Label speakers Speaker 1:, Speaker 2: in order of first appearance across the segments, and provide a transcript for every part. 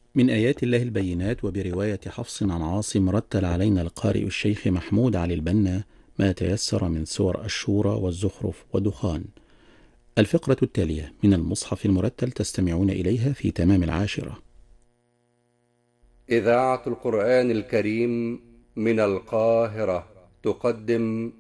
Speaker 1: من آيات الله البينات وبرواية حفص عن عاصم رتل علينا القارئ الشيخ محمود علي البنا ما تيسر من سور الشورى والزخرف ودخان. الفقرة التالية من المصحف المرتل تستمعون إليها في تمام 10.
Speaker 2: إذاعة القرآن الكريم من القاهرة تقدم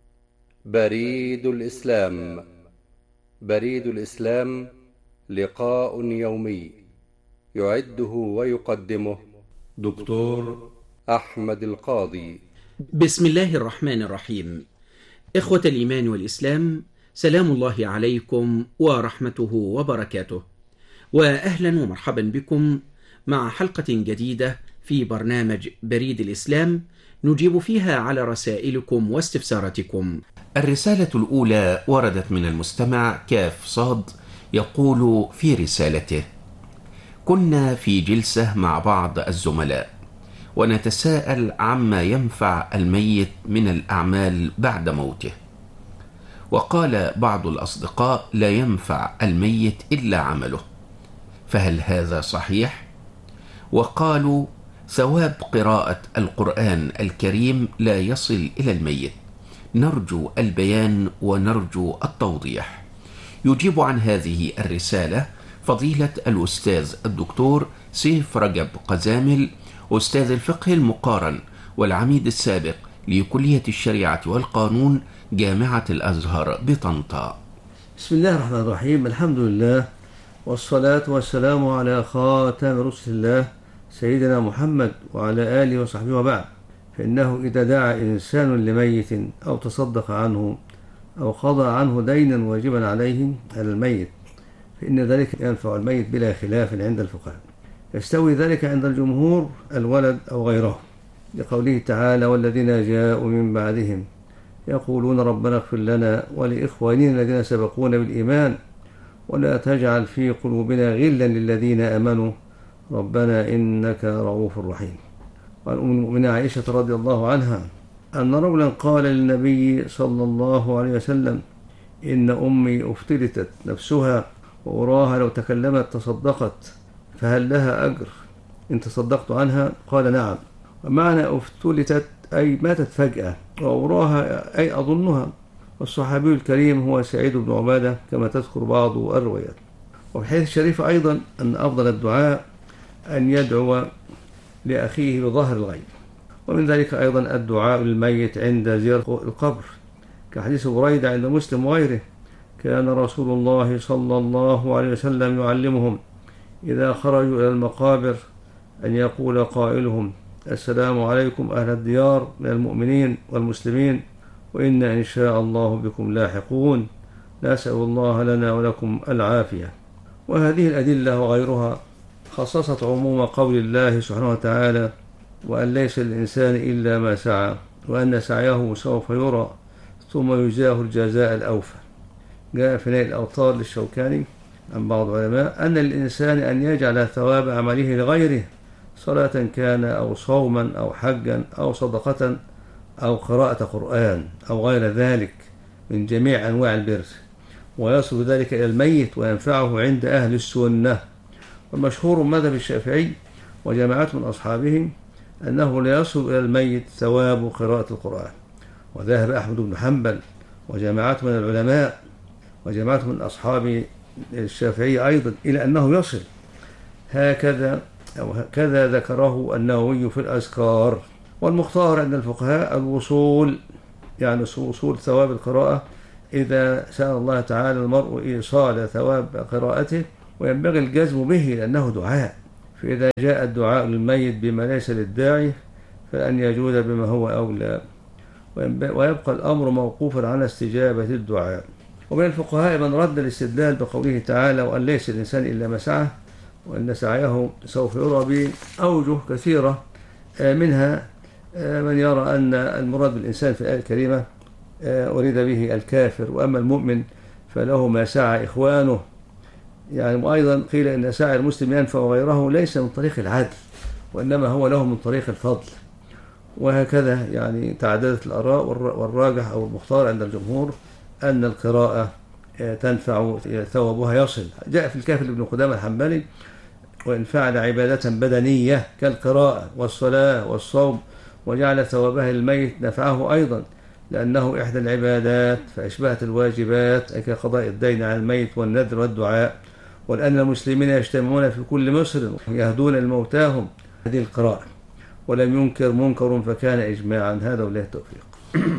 Speaker 2: بريد الإسلام. بريد الإسلام لقاء يومي يعده ويقدمه دكتور أحمد القاضي.
Speaker 3: بسم الله الرحمن الرحيم. إخوة الإيمان والإسلام، سلام الله عليكم ورحمته وبركاته، وأهلا ومرحبا بكم مع حلقة جديدة في برنامج بريد الإسلام نجيب فيها على رسائلكم واستفساراتكم. الرسالة الأولى وردت من المستمع كاف صاد، يقول في رسالته: كنا في جلسة مع بعض الزملاء ونتساءل عما ينفع الميت من الأعمال بعد موته، وقال بعض الأصدقاء لا ينفع الميت إلا عمله، فهل هذا صحيح؟ وقالوا ثواب قراءة القرآن الكريم لا يصل إلى الميت، نرجو البيان ونرجو التوضيح. يجيب عن هذه الرسالة فضيلة الأستاذ الدكتور سيف رجب قزامل، أستاذ الفقه المقارن والعميد السابق لكلية الشريعة والقانون جامعة الأزهر بطنطا.
Speaker 4: بسم الله الرحمن الرحيم. الحمد لله والصلاة والسلام على خاتم رسل الله سيدنا محمد وعلى آله وصحبه وبعد. فإنه إذا دعا إنسان لميت أو تصدق عنه أو قضى عنه دينا واجبا عليه على الميت فإن ذلك ينفع الميت بلا خلاف عند الفقهاء. يستوي ذلك عند الجمهور الولد أو غيره، لقوله تعالى: والذين جاءوا من بعدهم يقولون ربنا اغفر لنا ولإخواننا الذين سبقونا بالإيمان ولا تجعل في قلوبنا غلا للذين آمنوا ربنا إنك رؤوف رحيم. وعن أم المؤمنين عائشة رضي الله عنها أن رجلا قال للنبي صلى الله عليه وسلم: إن أمي افتلتت نفسها وأراها لو تكلمت تصدقت، فهل لها أجر إن تصدقت عنها؟ قال: نعم. ومعنى افتلتت أي ماتت فجأة، وأراها أي أظنها. والصحابي الكريم هو سعيد بن عبادة كما تذكر بعض الروايات. وفي الحديث الشريف أيضا أن أفضل الدعاء أن يدعو لأخيه بظهر الغيب، ومن ذلك أيضا الدعاء للميت عند زيارة القبر، كحديث بريدة عند مسلم وغيره: كان رسول الله صلى الله عليه وسلم يعلمهم إذا خرجوا إلى المقابر أن يقول قائلهم: السلام عليكم أهل الديار من المؤمنين والمسلمين وإنا إن شاء الله بكم لاحقون، نسأل الله لنا ولكم العافية. وهذه الأدلة وغيرها خصصت عموم قول الله سبحانه وتعالى: وأن ليس للإنسان إلا ما سعى وأن سعيه سوف يرى ثم يجزاه الجزاء الأوفى. جاء في نيل الأوطار للشوكاني عن بعض العلماء أن للإنسان أن يجعل ثواب عمله لغيره، صلاة كان أو صوما أو حجا أو صدقة أو قراءة قرآن أو غير ذلك من جميع أنواع البر، ويصل ذلك إلى الميت وينفعه عند أهل السنة. والمشهور مذهب الشافعي وجماعة من أصحابهم أنه لا يصل إلى الميت ثواب قراءة القرآن. وذهب أحمد بن حنبل وجماعة من العلماء وجماعة من أصحاب الشافعي أيضا إلى أنه يصل. هكذا ذكره النووي في الأذكار. والمختار عند الفقهاء الوصول، يعني وصول ثواب القراءة إذا سأل الله تعالى المرء إيصال ثواب قراءته، وينبغي الجزم به لأنه دعاء. فإذا جاء الدعاء للميت بما ليس للداعي فأن يجود بما هو أولى، ويبقى الأمر موقوفا على استجابة الدعاء. ومن الفقهاء من رد الاستدلال بقوله تعالى: وأن ليس الإنسان إلا ما سعى وأن سعيه سوف يرى بأوجه كثيرة، منها من يرى أن المراد بالإنسان في الآية الكريمة أريد به الكافر، وأما المؤمن فله ما سعى إخوانه. يعني وأيضا قيل إن سعي المسلم ينفع غيره ليس من طريق العدل وإنما هو له من طريق الفضل. وهكذا يعني تعددت الآراء، والراجح أو المختار عند الجمهور أن القراءة تنفع ثوابها يصل. جاء في الكافي لابن قدامة الحنبلي وإن فعل عبادة بدنية كالقراءة والصلاة والصوم وجعل ثوابها للميت نفعه أيضا، لأنه إحدى العبادات فأشبهت الواجبات أي كقضاء الدين على الميت والنذر والدعاء. ولأن المسلمين يجتمعون في كل مصر يهدون لموتاهم هذه القراءة، ولم ينكر منكر فكان إجماعا. هذا وله التوفيق.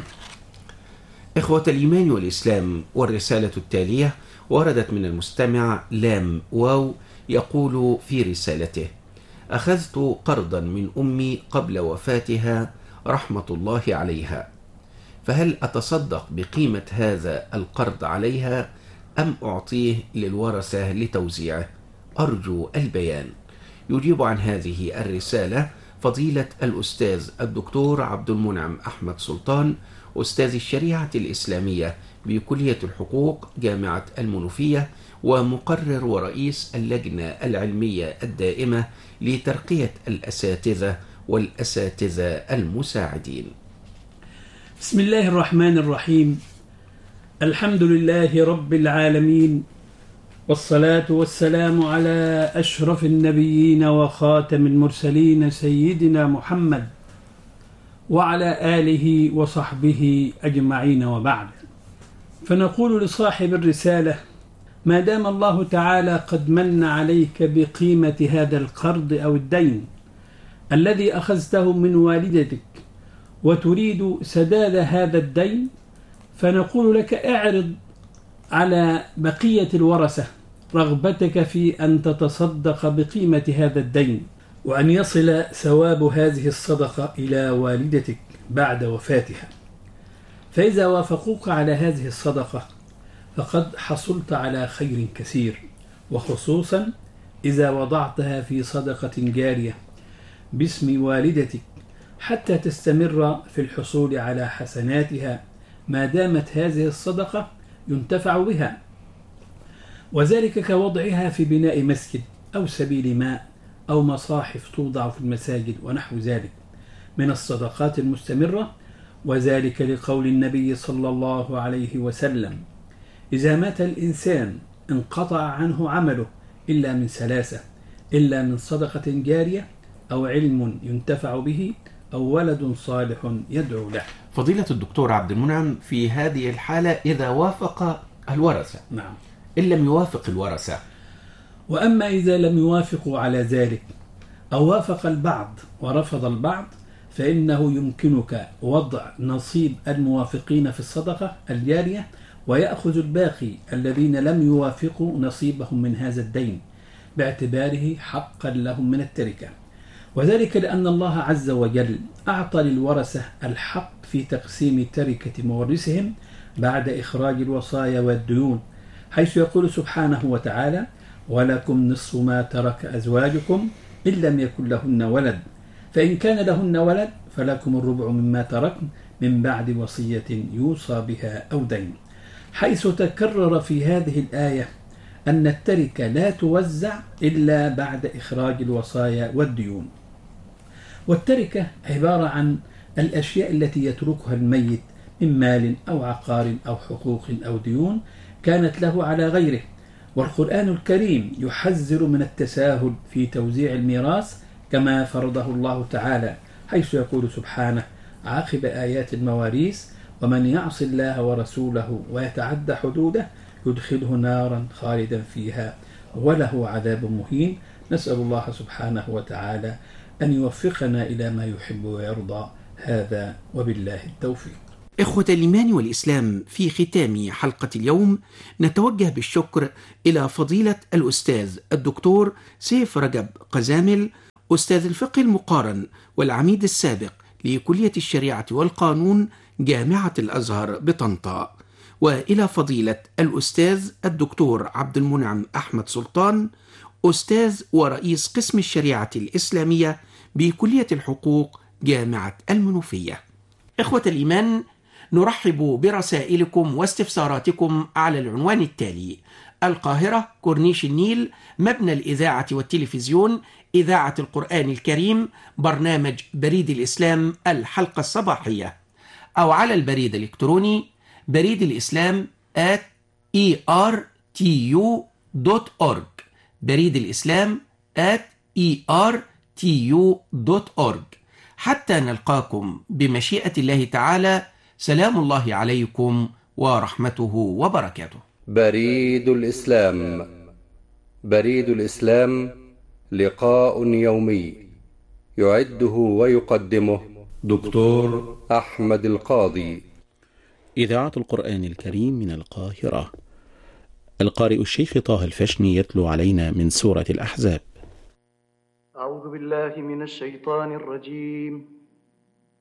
Speaker 3: إخوة الإيمان والإسلام، والرسالة التالية وردت من المستمع لام واو، يقول في رسالته: أخذت قرضا من أمي قبل وفاتها رحمة الله عليها، فهل أتصدق بقيمة هذا القرض عليها أم أعطيه للورثة لتوزيعه؟ أرجو البيان. يجيب عن هذه الرسالة فضيلة الأستاذ الدكتور عبد المنعم أحمد سلطان، أستاذ الشريعة الإسلامية بكلية الحقوق جامعة المنوفية، ومقرر ورئيس اللجنة العلمية الدائمة لترقية الأساتذة والأساتذة المساعدين.
Speaker 5: بسم الله الرحمن الرحيم. الحمد لله رب العالمين، والصلاة والسلام على أشرف النبيين وخاتم المرسلين سيدنا محمد وعلى آله وصحبه أجمعين، وبعد. فنقول لصاحب الرسالة: ما دام الله تعالى قد من عليك بقيمة هذا القرض أو الدين الذي أخذته من والدتك وتريد سداد هذا الدين، فنقول لك: اعرض على بقية الورثة رغبتك في أن تتصدق بقيمة هذا الدين، وأن يصل ثواب هذه الصدقة إلى والدتك بعد وفاتها. فإذا وافقوك على هذه الصدقة فقد حصلت على خير كثير، وخصوصا إذا وضعتها في صدقة جارية باسم والدتك حتى تستمر في الحصول على حسناتها ما دامت هذه الصدقة ينتفع بها، وذلك كوضعها في بناء مسجد أو سبيل ماء أو مصاحف توضع في المساجد ونحو ذلك من الصدقات المستمرة. وذلك لقول النبي صلى الله عليه وسلم: إذا مات الإنسان انقطع عنه عمله إلا من ثلاثة: إلا من صدقة جارية، أو علم ينتفع به، أو ولد صالح يدعو له.
Speaker 3: فضيلة الدكتور عبد المنعم، في هذه الحالة إذا وافق الورثة،
Speaker 5: نعم،
Speaker 3: إن لم يوافق الورثة.
Speaker 5: وأما إذا لم يوافقوا على ذلك أو وافق البعض ورفض البعض، فإنه يمكنك وضع نصيب الموافقين في الصدقة الجارية، ويأخذ الباقي الذين لم يوافقوا نصيبهم من هذا الدين باعتباره حقا لهم من التركة. وذلك لأن الله عز وجل أعطى للورثة الحق في تقسيم تركة مورثهم بعد إخراج الوصايا والديون، حيث يقول سبحانه وتعالى: ولكم نصف ما ترك أزواجكم إن لم يكن لهن ولد، فإن كان لهن ولد فلكم الربع مما تركن من بعد وصية يوصى بها أو دين، حيث تكرر في هذه الآية أن التركة لا توزع إلا بعد إخراج الوصايا والديون. والتركة عبارة عن الأشياء التي يتركها الميت من مال أو عقار أو حقوق أو ديون كانت له على غيره. والقرآن الكريم يحذر من التساهل في توزيع الميراث كما فرضه الله تعالى، حيث يقول سبحانه عاقب آيات المواريث: ومن يعص الله ورسوله ويتعدى حدوده يدخله نارا خالدا فيها وله عذاب مهين. نسأل الله سبحانه وتعالى أن يوفقنا إلى ما يحب ويرضى. هذا وبالله التوفيق.
Speaker 3: إخوة الإيمان والإسلام، في ختام حلقة اليوم نتوجه بالشكر إلى فضيلة الأستاذ الدكتور سيف رجب قزامل، أستاذ الفقه المقارن والعميد السابق لكلية الشريعة والقانون جامعة الأزهر بطنطا، وإلى فضيلة الأستاذ الدكتور عبد المنعم أحمد سلطان، أستاذ ورئيس قسم الشريعة الإسلامية بكلية الحقوق جامعة المنوفية. إخوة الإيمان، نرحب برسائلكم واستفساراتكم على العنوان التالي: القاهرة، كورنيش النيل، مبنى الإذاعة والتلفزيون، إذاعة القرآن الكريم، برنامج بريد الإسلام الحلقة الصباحية، أو على البريد الإلكتروني بريد الإسلام @ertu.org، بريد الإسلام @ertu.org. حتى نلقاكم بمشيئة الله تعالى، سلام الله عليكم ورحمته وبركاته.
Speaker 2: بريد الإسلام. بريد الإسلام لقاء يومي يعده ويقدمه دكتور أحمد القاضي.
Speaker 1: إذاعة القرآن الكريم من القاهرة. القارئ الشيخ طه الفشني يتلو علينا من سورة الأحزاب.
Speaker 6: أعوذ بالله من الشيطان الرجيم.